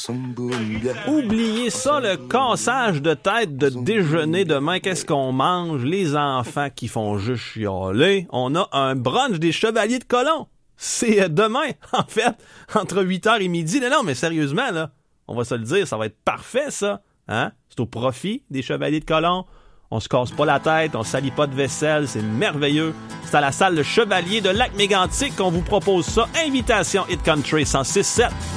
Oubliez ça, le cassage de tête de déjeuner demain. Qu'est-ce qu'on mange? Les enfants qui font juste chialer. On a un brunch des Chevaliers de Colomb. C'est demain, en fait, entre 8h et midi. Non, mais sérieusement, là, on va se le dire, ça va être parfait, ça. Hein? C'est au profit des Chevaliers de Colomb. On se casse pas la tête, on salit pas de vaisselle, c'est merveilleux. C'est à la salle Le Chevalier de Lac-Mégantic qu'on vous propose ça. Invitation Hit Country 106.7.